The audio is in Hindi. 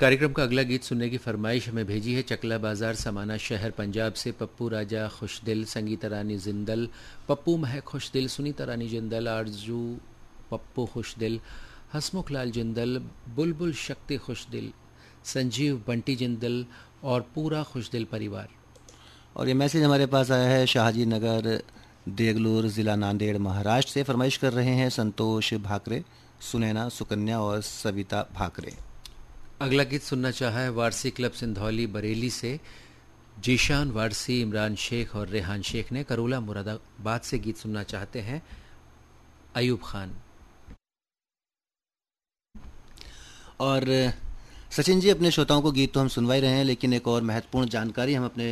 कार्यक्रम का अगला गीत सुनने की फरमाइश हमें भेजी है चकला बाजार समाना शहर पंजाब से पप्पू राजा खुशदिल, संगीता रानी जिंदल, पप्पू महक खुशदिल, सुनीता रानी जिंदल, आरजू पप्पू खुशदिल, हसमुख लाल जिंदल, बुलबुल शक्ति खुशदिल, संजीव बंटी जिंदल और पूरा खुशदिल परिवार। और ये मैसेज हमारे पास आया है शाहजी नगर देगलूर ज़िला नांदेड़ महाराष्ट्र से। फरमाइश कर रहे हैं संतोष भाकरे, सुनैना सुकन्या और सविता भाकरे। अगला गीत सुनना चाहा है वारसी क्लब सिंधौली बरेली से जीशान वारसी, इमरान शेख और रेहान शेख ने। करोला मुरादाबाद से गीत सुनना चाहते हैं अयूब खान। और सचिन जी, अपने श्रोताओं को गीत तो हम सुनवा ही रहे हैं, लेकिन एक और महत्वपूर्ण जानकारी हम अपने